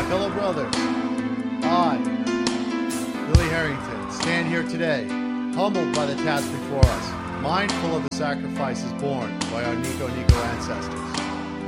fellow brothers, I, Billy Harrington, stand here today, humbled by the task before us, mindful of the sacrifices borne by our Nico ancestors.